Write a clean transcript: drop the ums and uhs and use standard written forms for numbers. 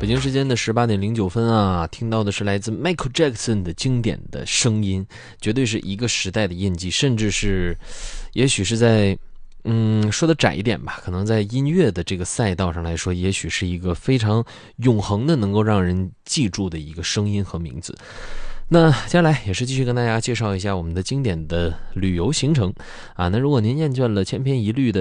北京时间的18:09啊，听到的是来自 Michael Jackson 的经典的声音，绝对是一个时代的印记，甚至是，也许是在，说的窄一点吧，可能在音乐的这个赛道上来说，也许是一个非常永恒的，能够让人记住的一个声音和名字。那接下来也是继续跟大家介绍一下我们的经典的旅游行程啊。那如果您厌倦了千篇一律的